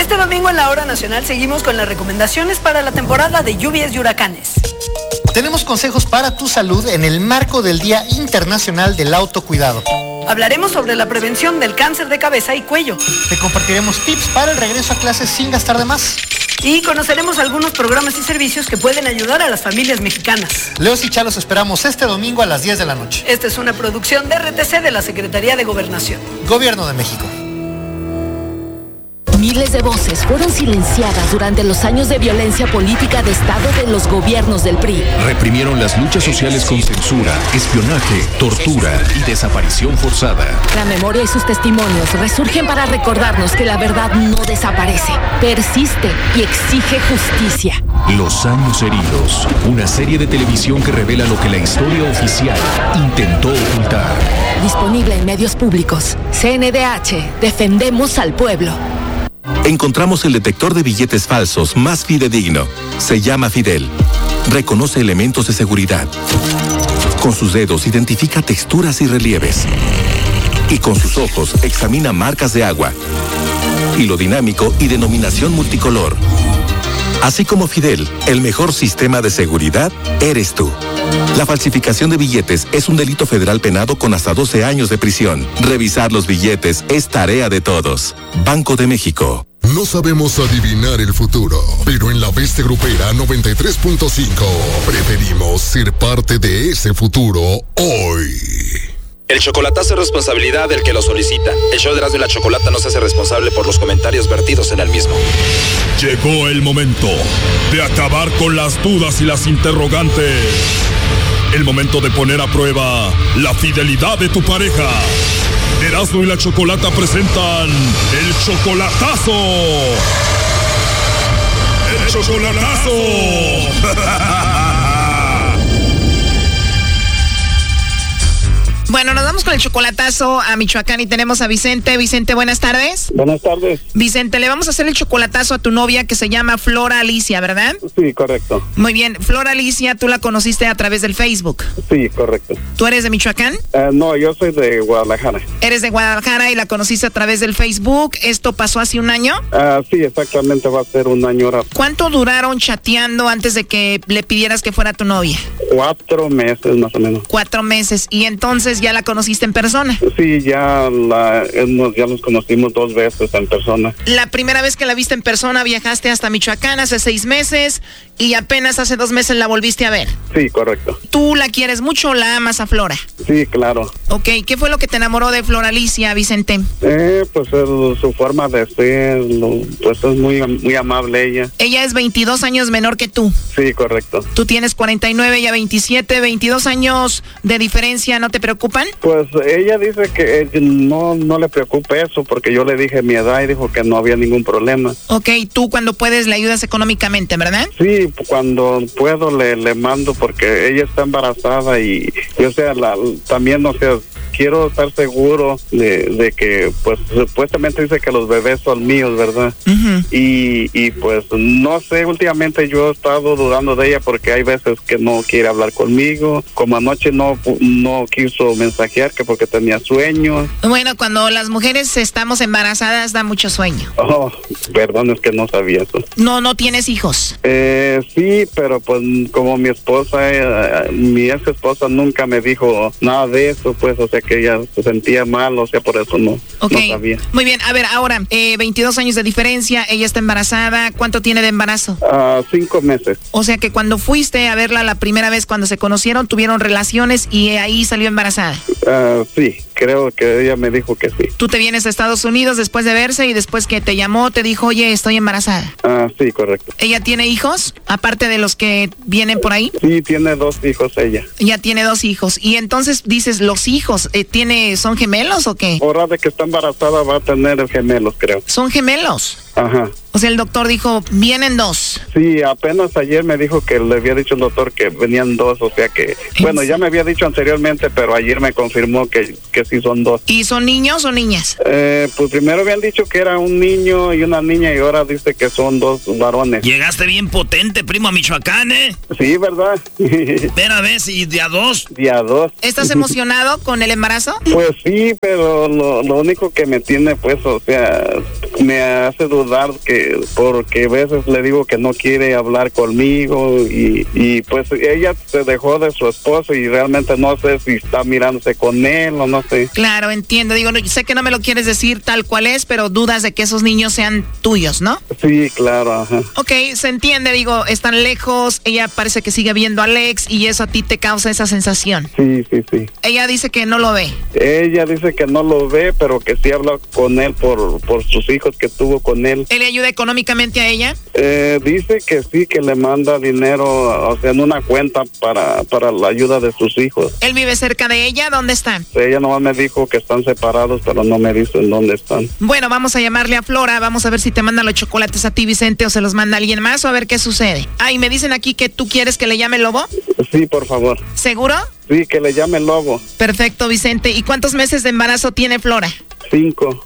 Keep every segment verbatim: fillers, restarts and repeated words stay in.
Este domingo en la Hora Nacional seguimos con las recomendaciones para la temporada de lluvias y huracanes. Tenemos consejos para tu salud en el marco del Día Internacional del Autocuidado. Hablaremos sobre la prevención del cáncer de cabeza y cuello. Te compartiremos tips para el regreso a clases sin gastar de más. Y conoceremos algunos programas y servicios que pueden ayudar a las familias mexicanas. Leos y Chalos esperamos este domingo a las diez de la noche. Esta es una producción de R T C de la Secretaría de Gobernación. Gobierno de México. Miles de voces fueron silenciadas durante los años de violencia política de Estado de los gobiernos del P R I. Reprimieron las luchas sociales con censura, espionaje, tortura y desaparición forzada. La memoria y sus testimonios resurgen para recordarnos que la verdad no desaparece, persiste y exige justicia. Los años heridos, una serie de televisión que revela lo que la historia oficial intentó ocultar. Disponible en medios públicos. C N D H, defendemos al pueblo. Encontramos el detector de billetes falsos más fidedigno. Se llama Fidel. Reconoce elementos de seguridad. Con sus dedos identifica texturas y relieves. Y con sus ojos examina marcas de agua. Hilo dinámico y denominación multicolor. Así como Fidel, el mejor sistema de seguridad eres tú. La falsificación de billetes es un delito federal penado con hasta doce años de prisión. Revisar los billetes es tarea de todos. Banco de México. No sabemos adivinar el futuro, pero en la Bestia Grupera noventa y tres punto cinco preferimos ser parte de ese futuro hoy. El chocolatazo es responsabilidad del que lo solicita. El show de Erasmo y la Chocolata no se hace responsable por los comentarios vertidos en el mismo. Llegó el momento de acabar con las dudas y las interrogantes. El momento de poner a prueba la fidelidad de tu pareja. Erasmo y la Chocolata presentan el chocolatazo. ¡El chocolatazo! Bueno, nos vamos con el chocolatazo a Michoacán y tenemos a Vicente. Vicente, buenas tardes. Buenas tardes. Vicente, le vamos a hacer el chocolatazo a tu novia que se llama Flora Alicia, ¿verdad? Sí, correcto. Muy bien. Flora Alicia, tú la conociste a través del Facebook. Sí, correcto. ¿Tú eres de Michoacán? Uh, no, yo soy de Guadalajara. Eres de Guadalajara y la conociste a través del Facebook. ¿Esto pasó hace un año? Uh, sí, exactamente, va a ser un año ahora. ¿Cuánto duraron chateando antes de que le pidieras que fuera tu novia? Cuatro meses, más o menos. Cuatro meses. ¿Y entonces ya la conociste en persona? Sí, ya, la, ya nos conocimos dos veces en persona. La primera vez que la viste en persona viajaste hasta Michoacán hace seis meses y apenas hace dos meses la volviste a ver. Sí, correcto. ¿Tú la quieres mucho o la amas a Flora? Sí, claro. Ok, ¿qué fue lo que te enamoró de Flora Alicia, Vicente? Eh, pues el, su forma de ser, lo, pues es muy, muy amable ella. Ella es veintidós años menor que tú. Sí, correcto. Tú tienes cuarenta y nueve, ella veintisiete, veintidós años de diferencia, ¿no te preocupan? Pues ella dice que eh, no, no le preocupa eso porque yo le dije mi edad y dijo que no había ningún problema. Ok, tú cuando puedes le ayudas económicamente, ¿verdad? Sí, cuando puedo le, le mando porque ella está embarazada y, y o sea, la, también, o sea, quiero estar seguro de, de que, pues, supuestamente dice que los bebés son míos, ¿verdad? Uh-huh. Y, y, pues, no sé, últimamente yo he estado dudando de ella porque hay veces que no quiere hablar conmigo, como anoche no, no quiso mensajear que porque tenía sueño. Bueno, cuando las mujeres estamos embarazadas da mucho sueño. Oh, perdón, es que no sabía eso. No, no tienes hijos. Eh, sí, pero pues como mi esposa, eh, mi ex esposa nunca me dijo nada de eso, pues, o sea, que ella se sentía mal, o sea, por eso no, okay. no sabía. Muy bien, a ver, ahora, eh, veintidós años de diferencia, ella está embarazada, ¿cuánto tiene de embarazo? Uh, cinco meses. O sea que cuando fuiste a verla la primera vez, cuando se conocieron, tuvieron relaciones y ahí salió embarazada. Uh, sí, creo que ella me dijo que sí. Tú te vienes a Estados Unidos después de verse y después que te llamó, te dijo, oye, estoy embarazada. Ah, uh, sí, correcto. ¿Ella tiene hijos, aparte de los que vienen por ahí? Sí, tiene dos hijos ella. Ya tiene dos hijos. Y entonces dices, los hijos, eh, tiene, ¿son gemelos o qué? Ahora de que está embarazada va a tener gemelos, creo. ¿Son gemelos? Ajá. O sea, el doctor dijo, vienen dos. Sí, apenas ayer me dijo que le había dicho el doctor que venían dos, o sea que, bueno, ya me había dicho anteriormente, pero ayer me confirmó que, que sí son dos. ¿Y son niños o niñas? Eh, pues primero habían dicho que era un niño y una niña y ahora dice que son dos varones. Llegaste bien potente, primo, a Michoacán, ¿eh? Sí, ¿verdad? Espera, ¿ves? ¿Y día dos? Día dos. ¿Estás emocionado con el embarazo? Pues sí, pero lo, lo único que me tiene, pues, o sea, me hace dudar que porque a veces le digo que no quiere hablar conmigo y, y pues ella se dejó de su esposo y realmente no sé si está mirándose con él o no sé. Claro, entiendo. Digo, no, sé que no me lo quieres decir tal cual es, pero dudas de que esos niños sean tuyos, ¿no? Sí, claro, ajá. Ok, se entiende, digo, están lejos, ella parece que sigue viendo a Alex y eso a ti te causa esa sensación. Sí, sí, sí. Ella dice que no lo ve. Ella dice que no lo ve, pero que sí habla con él por, por sus hijos que tuvo con él. ¿Él le ayuda económicamente a ella? Eh, dice que sí, que le manda dinero, o sea, en una cuenta para, para la ayuda de sus hijos. ¿Él vive cerca de ella? ¿Dónde está? Ella nomás me dijo que están separados, pero no me dice en dónde están. Bueno, vamos a llamarle a Flora, vamos a ver si te manda los chocolates a ti, Vicente, o se los manda alguien más, o a ver qué sucede. Ah, y me dicen aquí que tú quieres que le llame Lobo. Sí, por favor. ¿Seguro? Sí, que le llame Lobo. Perfecto, Vicente. ¿Y cuántos meses de embarazo tiene Flora? Cinco.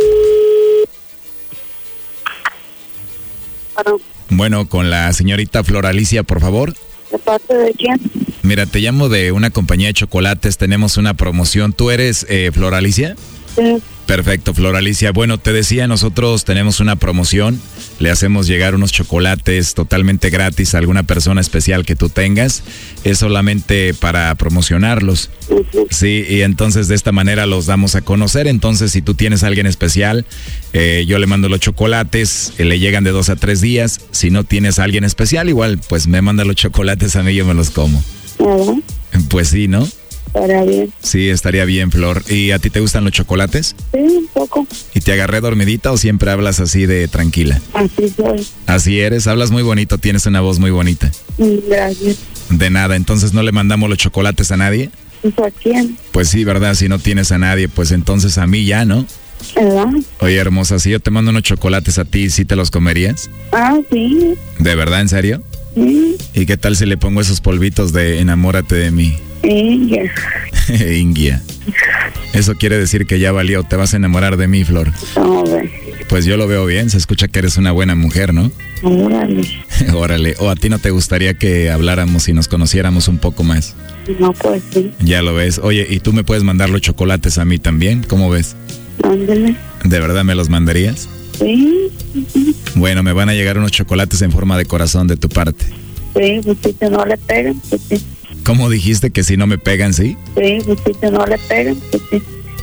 Bueno, con la señorita Flor Alicia, por favor. ¿De parte de quién? Mira, te llamo de una compañía de chocolates, tenemos una promoción. ¿Tú eres eh, Flor Alicia? Sí. Perfecto, Flor Alicia. Bueno, te decía, nosotros tenemos una promoción, le hacemos llegar unos chocolates totalmente gratis a alguna persona especial que tú tengas, es solamente para promocionarlos. Uh-huh. Sí, y entonces de esta manera los damos a conocer. Entonces, si tú tienes a alguien especial, eh, yo le mando los chocolates, eh, le llegan de dos a tres días. Si no tienes a alguien especial, igual, pues me manda los chocolates a mí, yo me los como. Uh-huh. Pues sí, ¿no? Estaría bien. Sí, estaría bien, Flor. ¿Y a ti te gustan los chocolates? Sí, un poco. ¿Y te agarré dormidita o siempre hablas así de tranquila? Así soy. Así eres, hablas muy bonito, tienes una voz muy bonita. Gracias. De nada, entonces no le mandamos los chocolates a nadie. ¿A quién? Pues sí, ¿verdad? Si no tienes a nadie, pues entonces a mí ya, ¿no? ¿Verdad? Oye, hermosa, si yo te mando unos chocolates a ti, ¿sí te los comerías? Ah, sí. ¿De verdad, en serio? Sí. ¿Y qué tal si le pongo esos polvitos de enamórate de mí? Ingia. Ingia. Eso quiere decir que ya valió, te vas a enamorar de mí, Flor. Órale. Pues yo lo veo bien, se escucha que eres una buena mujer, ¿no? Órale. Órale. ¿O a ti no te gustaría que habláramos y nos conociéramos un poco más? No, pues sí. Ya lo ves. Oye, ¿y tú me puedes mandar los chocolates a mí también? ¿Cómo ves? Ándale. ¿De verdad me los mandarías? Sí. Bueno, me van a llegar unos chocolates en forma de corazón de tu parte. Sí, pues si no le pegan, pues sí. ¿Cómo dijiste que si no me pegan, sí? Sí, pues si no le pegan, pues sí.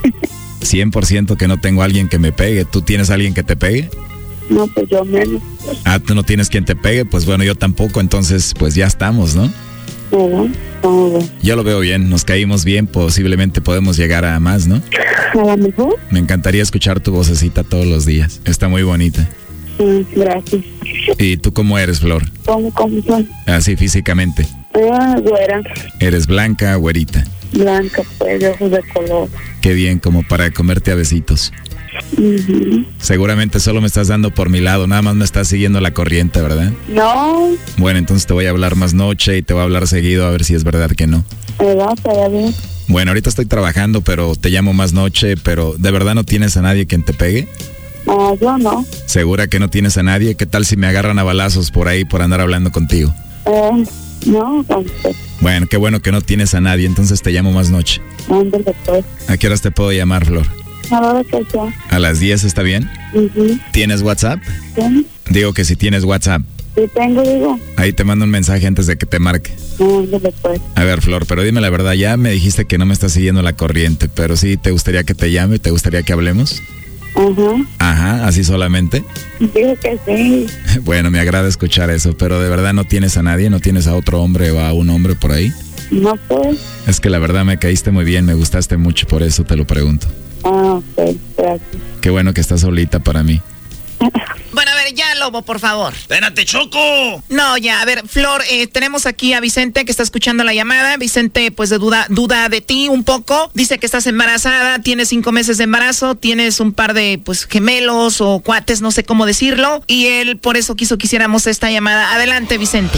cien por ciento que no tengo a alguien que me pegue. ¿Tú tienes a alguien que te pegue? No, pues yo menos. Ah, ¿tú no tienes quien te pegue? Pues bueno, yo tampoco, entonces pues ya estamos, ¿no? Uh-huh. Uh-huh. Yo lo veo bien, nos caímos bien, posiblemente podemos llegar a más, ¿no? ¿A lo mejor? Me encantaría escuchar tu vocecita todos los días, está muy bonita. Mm, gracias. ¿Y tú cómo eres, Flor? ¿Cómo, cómo soy? Así físicamente. Ah, güera. ¿Eres blanca, güerita? Blanca, pues, de ojos de color. Qué bien, como para comerte a besitos. Uh-huh. Seguramente solo me estás dando por mi lado, nada más me estás siguiendo la corriente, ¿verdad? No. Bueno, entonces te voy a hablar más noche y te voy a hablar seguido a ver si es verdad que no. ¿Verdad? Está bien. Bueno, ahorita estoy trabajando, pero te llamo más noche, pero ¿de verdad no tienes a nadie quien te pegue? Ah, yo no. ¿Segura que no tienes a nadie? ¿Qué tal si me agarran a balazos por ahí por andar hablando contigo? Eh, no, entonces. Bueno, qué bueno que no tienes a nadie, entonces te llamo más noche. Ándale, pues. ¿A qué horas te puedo llamar, Flor? A la hora que sea. ¿A las diez está bien? Uh-huh. ¿Tienes WhatsApp? Sí. Digo que si tienes WhatsApp. Sí tengo, digo. Ahí te mando un mensaje antes de que te marque. Ándale, pues. A ver, Flor, pero dime la verdad, ya me dijiste que no me estás siguiendo la corriente, pero sí, ¿te gustaría que te llame? ¿Te gustaría que hablemos? Ajá. Ajá, ¿así solamente? Digo que sí. Bueno, me agrada escuchar eso, pero de verdad no tienes a nadie, no tienes a otro hombre o a un hombre por ahí. No, pues. Es que la verdad me caíste muy bien, me gustaste mucho, por eso te lo pregunto. Ah, ok, gracias. Qué bueno que estás solita para mí. Bueno, a ver, ya, Lobo, por favor. ¡Espérate, Choco! No, ya, a ver, Flor, eh, tenemos aquí a Vicente que está escuchando la llamada. Vicente, pues, de duda, duda de ti un poco. Dice que estás embarazada, tienes cinco meses de embarazo, tienes un par de, pues, gemelos o cuates, no sé cómo decirlo. Y él, por eso quiso que hiciéramos esta llamada. Adelante, Vicente.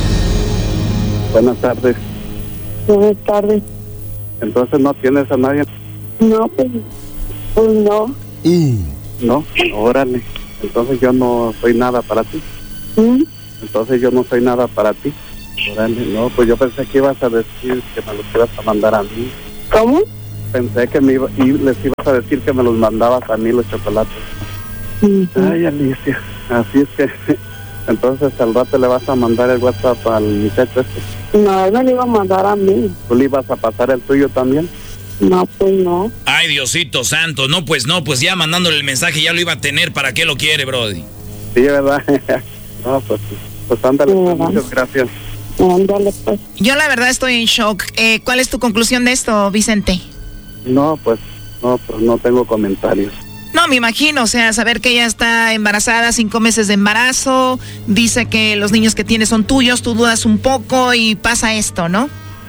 Buenas tardes. Buenas tardes. Entonces, ¿no tienes a nadie? No, pues, pues no. Uh. No, órale. Entonces yo no soy nada para ti. ¿Mm? Entonces yo no soy nada para ti. Órale, no, pues yo pensé que ibas a decir que me los ibas a mandar a mí. ¿Cómo? Pensé que me iba, y les ibas a decir que me los mandabas a mí los chocolates. Ay, Alicia, así es que entonces al rato le vas a mandar el WhatsApp al muchacho este. No, él me lo iba a mandar a mí. ¿Tú le ibas a pasar el tuyo también? No, pues no. Ay, Diosito santo, no, pues no, pues ya mandándole el mensaje ya lo iba a tener, ¿para qué lo quiere, Brody? Sí, ¿verdad? No, pues, pues ándale, pues, muchas gracias. Ándale, pues. Yo la verdad estoy en shock. Eh, ¿Cuál es tu conclusión de esto, Vicente? No, pues, no, pues no tengo comentarios. No, me imagino, o sea, saber que ella está embarazada, cinco meses de embarazo, dice que los niños que tiene son tuyos, tú dudas un poco y pasa esto, ¿no?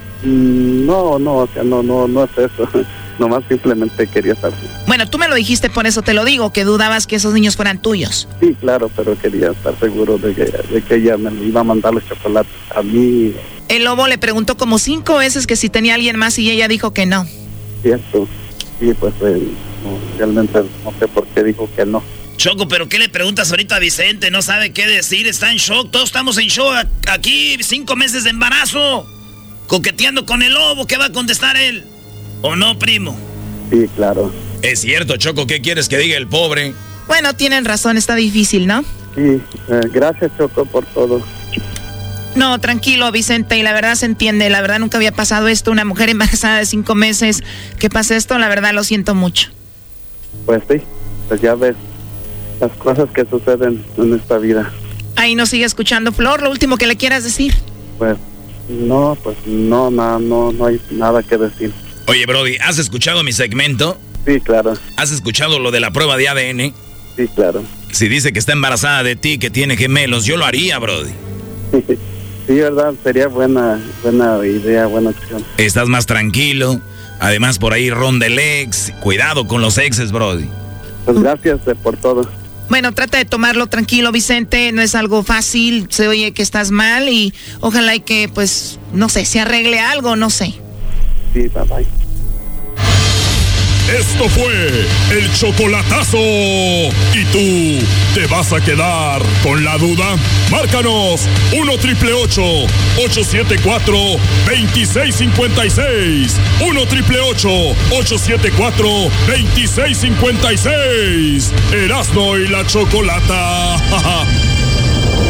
Mm, no, no, o sea, no, no, no es eso. Nomás simplemente quería saber. Bueno, tú me lo dijiste, por eso te lo digo, que dudabas que esos niños fueran tuyos. Sí, claro, pero quería estar seguro de que, de que ella me iba a mandar los chocolates a mí. El lobo le preguntó como cinco veces que si tenía alguien más y ella dijo que no. Cierto, sí, pues eh, no, realmente no sé por qué dijo que no. Choco, ¿pero qué le preguntas ahorita a Vicente? No sabe qué decir, está en shock, todos estamos en shock aquí, cinco meses de embarazo, coqueteando con el lobo, ¿qué va a contestar él? ¿O no, primo? Sí, claro. Es cierto, Choco, ¿qué quieres que diga el pobre? Bueno, tienen razón, está difícil, ¿no? Sí, eh, gracias, Choco, por todo. No, tranquilo, Vicente, y la verdad se entiende, la verdad nunca había pasado esto, una mujer embarazada de cinco meses, que pase esto, la verdad lo siento mucho. Pues sí, pues ya ves las cosas que suceden en esta vida. Ahí nos sigue escuchando, Flor, lo último que le quieras decir. Pues no, pues no, no, no, no hay nada que decir. Oye, Brody, ¿has escuchado mi segmento? Sí, claro. ¿Has escuchado lo de la prueba de A D N? Sí, claro. Si dice que está embarazada de ti, que tiene gemelos, yo lo haría, Brody. Sí, verdad, sería buena, buena idea, buena opción. Estás más tranquilo. Además, por ahí ronda el ex. Cuidado con los exes, Brody. Pues gracias eh, por todo. Bueno, trata de tomarlo tranquilo, Vicente. No es algo fácil. Se oye que estás mal y ojalá y que, pues, no sé, se arregle algo, no sé. Sí, bye bye. Esto fue el chocolatazo. ¿Y tú te vas a quedar con la duda? Márcanos uno triple ocho, ocho siete cuatro, dos seis cinco seis. uno triple ocho, ocho siete cuatro, dos seis cinco seis. Erasmo y la Chocolata.